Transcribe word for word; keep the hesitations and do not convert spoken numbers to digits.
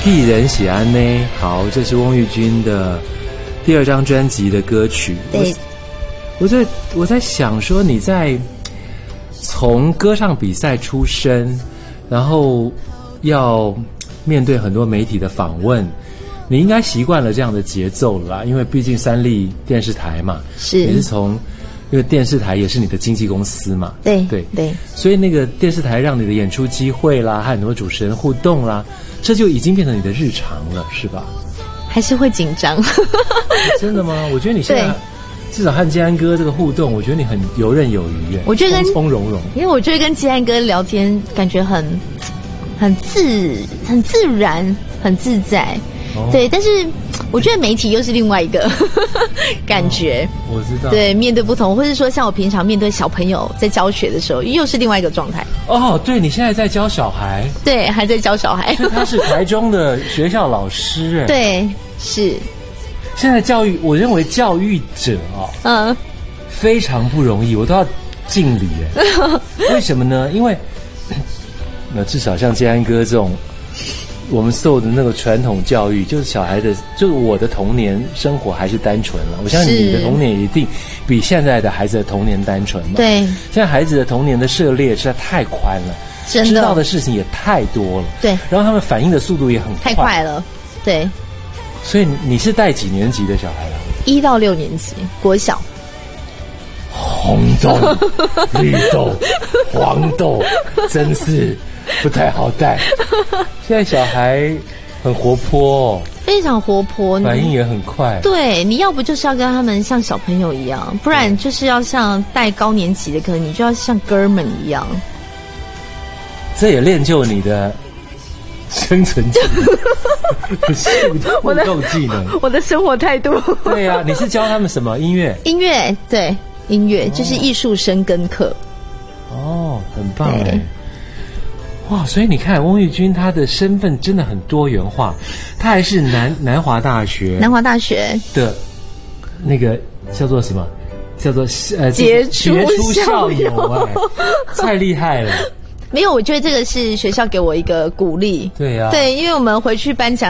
艺人喜安呢？好，这是翁玉君的第二张专辑的歌曲。 对， 我在我在想说，你在从歌唱比赛出身，然后要面对很多媒体的访问，你应该习惯了这样的节奏了啦，因为毕竟三立电视台嘛， 是你是从。因为电视台也是你的经纪公司嘛， 对对对， 所以那个电视台让你的演出机会啦，和很多主持人互动啦，这就已经变成你的日常了，是吧？ 还是会紧张。 真的吗？我觉得你现在至少和建安哥这个互动，我觉得你很游刃有余耶。 我觉得跟从从容容， 因为我觉得跟建安哥聊天感觉很很自很自然，很自在。哦、对，但是我觉得媒体又是另外一个感觉、 哦。我知道。对， 面对不同，或是说像我平常面对小朋友在教学的时候，又是另外一个状态。 哦，对，你现在在教小孩。 对，还在教小孩。 所以他是台中的学校老师哎。 对，是。 现在教育，我认为教育者啊、哦，嗯，非常不容易，我都要敬礼哎。为什么呢？因为那至少像建安哥这种。我们受的那个传统教育，就是小孩的，就是我的童年生活还是单纯了。我相信你的童年一定比现在的孩子的童年单纯嘛。 对， 现在孩子的童年的涉猎实在太宽了， 真的知道的事情也太多了。 对， 然后他们反应的速度也很快， 太快了。对， 所以你是带几年级的小孩啊？ 一到六年级，国小。 红豆、绿豆、黄豆，真是。不太好带，现在小孩很活泼、哦， 非常活泼， 反应也很快。 对，你要不就是要跟他们像小朋友一样，不然就是要像带高年级的，可能你就要像哥们一样。 这也练就你的生存技能、互动技能， 我的生活态度。 对啊，你是教他们什么音乐？ 音乐，对，音乐、哦、就是艺术生根课。 哦，很棒哎。哇，所以你看，翁玉君她的身份真的很多元化，她还是南南华大学南华大学的那个叫做什么？叫做呃杰出校友哎，太厉害了！ 没有，我觉得这个是学校给我一个鼓励。 对啊， 对，因为我们回去颁奖。